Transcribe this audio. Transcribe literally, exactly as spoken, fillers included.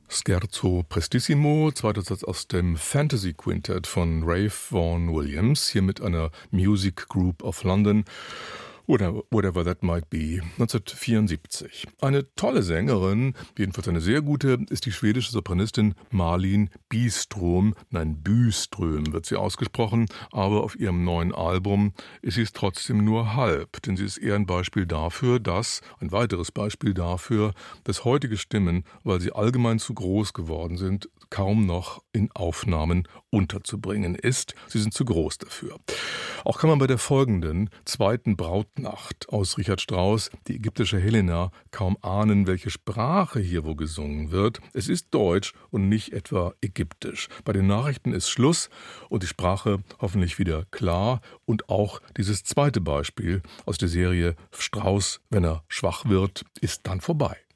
Scherzo Prestissimo, zweiter Satz aus dem Fantasy Quintet von Ralph Vaughan Williams, hier mit einer Music Group of London oder Whatever That Might Be, neunzehnhundertvierundsiebzig. Eine tolle Sängerin, jedenfalls eine sehr gute, ist die schwedische Sopranistin Malin Byström. Nein, Byström wird sie ausgesprochen, aber auf ihrem neuen Album ist sie es trotzdem nur halb, denn sie ist eher ein Beispiel dafür, dass, ein weiteres Beispiel dafür, dass heutige Stimmen, weil sie allgemein zu groß geworden sind, kaum noch in Aufnahmen unterzubringen ist. Sie sind zu groß dafür. Auch kann man bei der folgenden, zweiten Brautnacht aus Richard Strauss, die ägyptische Helena, kaum ahnen, welche Sprache hier wo gesungen wird. Es ist Deutsch und nicht etwa ägyptisch. Bei den Nachrichten ist Schluss und die Sprache hoffentlich wieder klar. Und auch dieses zweite Beispiel aus der Serie Strauss, wenn er schwach wird, ist dann vorbei.